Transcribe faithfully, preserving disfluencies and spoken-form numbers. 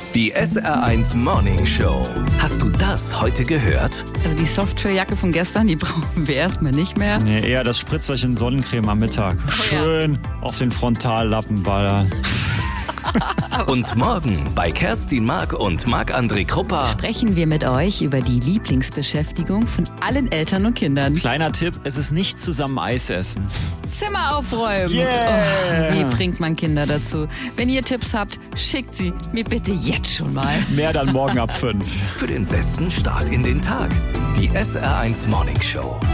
Die S R eins Morning Show. Hast du das heute gehört? Also die Softrail-Jacke von gestern, die brauchen wir erstmal nicht mehr. Nee, eher das Spritzerchen Sonnencreme am Mittag. Oh, Schön ja. auf den Frontallappen ballern. Und morgen bei Kerstin Mark und Marc-André Krupper Sprechen wir mit euch über die Lieblingsbeschäftigung von allen Eltern und Kindern. Kleiner Tipp, es ist nicht zusammen Eis essen. Zimmer aufräumen. Yeah. Oh, wie bringt man Kinder dazu? Wenn ihr Tipps habt, schickt sie mir bitte jetzt schon mal. Mehr dann morgen ab fünf. für den besten Start in den Tag. Die S R eins Morning Show.